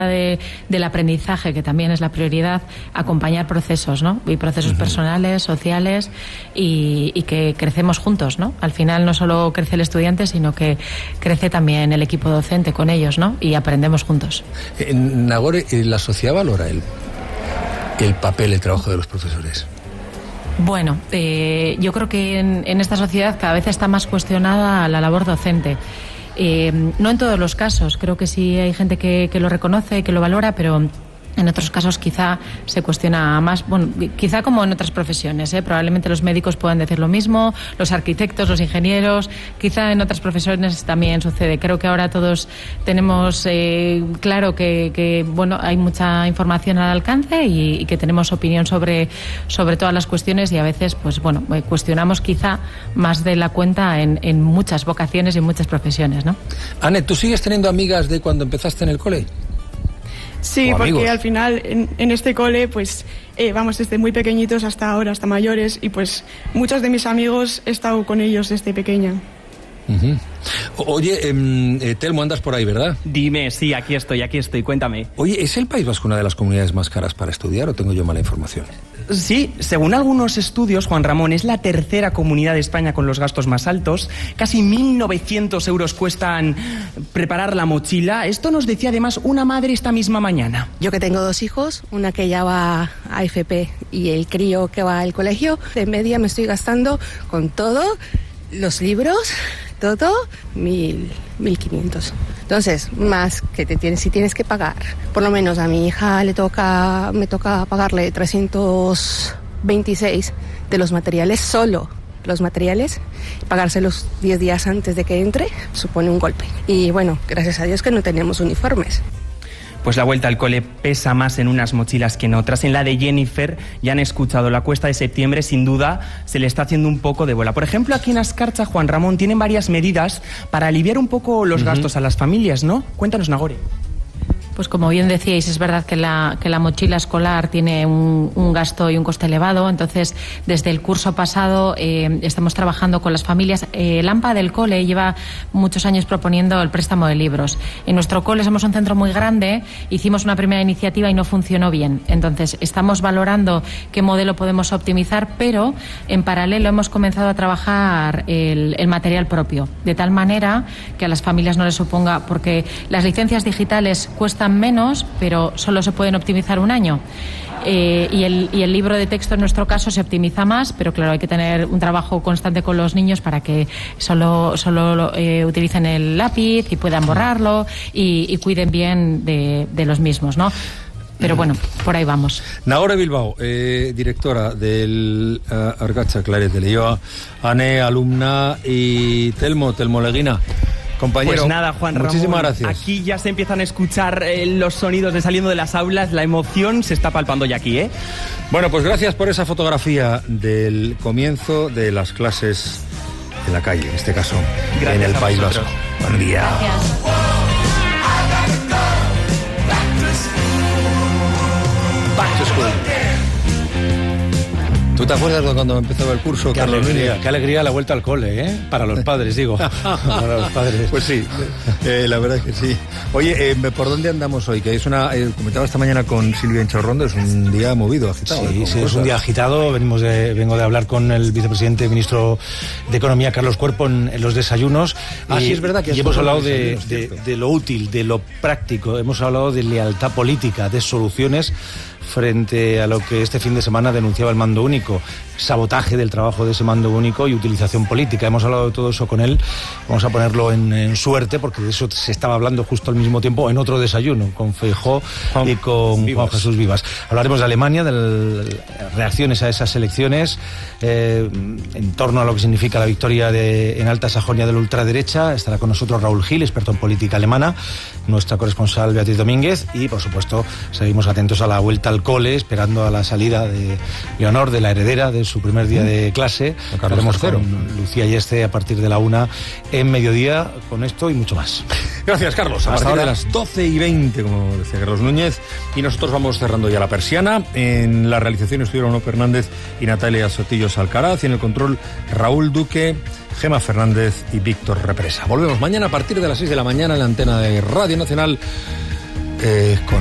del aprendizaje, que también es la prioridad, acompañar procesos, ¿no? Y procesos personales, sociales, y que crecemos juntos, ¿no? Al final no solo crece el estudiante, sino que crece también el equipo docente con ellos, ¿no? Y aprendemos juntos. Nagore, ¿la sociedad valora el papel, el trabajo de los profesores? Bueno, yo creo que en esta sociedad cada vez está más cuestionada la labor docente. No en todos los casos, creo que sí hay gente que lo reconoce, que lo valora, pero en otros casos quizá se cuestiona más, bueno, quizá como en otras profesiones, probablemente los médicos puedan decir lo mismo, los arquitectos, los ingenieros, quizá en otras profesiones también sucede. Creo que ahora todos tenemos claro que bueno, hay mucha información al alcance y que tenemos opinión sobre todas las cuestiones, y a veces pues bueno, cuestionamos quizá más de la cuenta en muchas vocaciones y en muchas profesiones, ¿no? Anne, ¿tú sigues teniendo amigas de cuando empezaste en el cole? Sí, porque al final en este cole pues vamos desde muy pequeñitos hasta ahora, hasta mayores, y pues muchos de mis amigos he estado con ellos desde pequeña. Oye, Telmo, andas por ahí, ¿verdad? Dime, sí, aquí estoy, cuéntame. Oye, ¿es el País Vasco una de las comunidades más caras para estudiar o tengo yo mala información? Sí, según algunos estudios, Juan Ramón, es la tercera comunidad de España con los gastos más altos. Casi 1.900 euros cuestan preparar la mochila. Esto nos decía además una madre esta misma mañana. Yo que tengo 2 hijos, una que ya va a FP y el crío que va al colegio, de media me estoy gastando con todo, los libros, todo, 1.500. Entonces, más que si tienes que pagar, por lo menos a mi hija me toca pagarle 326 de los materiales, solo los materiales, pagárselos 10 días antes de que entre, supone un golpe. Y bueno, gracias a Dios que no tenemos uniformes. Pues la vuelta al cole pesa más en unas mochilas que en otras. En la de Jennifer, ya han escuchado, la cuesta de septiembre sin duda se le está haciendo un poco de bola. Por ejemplo, aquí en Azkartza, Juan Ramón, tienen varias medidas para aliviar un poco los gastos a las familias, ¿no? Cuéntanos, Nagore. Pues como bien decíais, es verdad que la mochila escolar tiene un gasto y un coste elevado. Entonces, desde el curso pasado estamos trabajando con las familias. El AMPA del cole lleva muchos años proponiendo el préstamo de libros. En nuestro cole somos un centro muy grande, hicimos una primera iniciativa y no funcionó bien. Entonces, estamos valorando qué modelo podemos optimizar, pero en paralelo hemos comenzado a trabajar el material propio, de tal manera que a las familias no les suponga, porque las licencias digitales cuestan menos, pero solo se pueden optimizar un año. Y el libro de texto en nuestro caso se optimiza más, pero claro, hay que tener un trabajo constante con los niños para que solo utilicen el lápiz y puedan borrarlo y cuiden bien de los mismos, ¿no? Pero bueno, por ahí vamos. Nagore Bilbao, directora del Argatza Claret de Leioa, Anne, alumna, y Telmo Leguina, compañero. Pues nada, Juan Ramón, muchísimas gracias. Aquí ya se empiezan a escuchar los sonidos de saliendo de las aulas, la emoción se está palpando ya aquí, ¿eh? Bueno, pues gracias por esa fotografía del comienzo de las clases en la calle, en este caso, gracias en el País Vasco. Buen día. Gracias. Back to school. ¿Tú te acuerdas de cuando empezó el curso? Qué alegría la vuelta al cole, ¿eh? Para los padres, digo. Para los padres. Pues sí, la verdad es que sí. Oye, ¿por dónde andamos hoy? Que es comentaba esta mañana con Silvia Inchaurrondo, es un día movido, agitado. Sí, es un día agitado. Vengo de hablar con el vicepresidente, ministro de Economía, Carlos Cuerpo, en los desayunos. Sí, es verdad que hemos hablado de lo útil, de lo práctico. Hemos hablado de lealtad política, de soluciones frente a lo que este fin de semana denunciaba el mando único, sabotaje del trabajo de ese mando único y utilización política. Hemos hablado de todo eso con él, vamos a ponerlo en suerte, porque de eso se estaba hablando justo al mismo tiempo en otro desayuno, con Feijóo y con Juan Jesús Vivas. Hablaremos de Alemania, de reacciones a esas elecciones, en torno a lo que significa la victoria en Alta Sajonia de la ultraderecha. Estará con nosotros Raúl Gil, experto en política alemana, nuestra corresponsal Beatriz Domínguez, y por supuesto seguimos atentos a la vuelta al cole, esperando a la salida de Leonor, de la heredera, de su primer día de clase. Estaremos con Lucía Yeste a partir de la 1 en Mediodía, con esto y mucho más. Gracias, Carlos. A partir de las 12:20, como decía Carlos Núñez, y nosotros vamos cerrando ya la persiana. En la realización estuvieron Ono Fernández y Natalia Sotillos Alcaraz, y en el control Raúl Duque, Gema Fernández y Víctor Represa. Volvemos mañana a partir de las 6 de la mañana en la antena de Radio Nacional con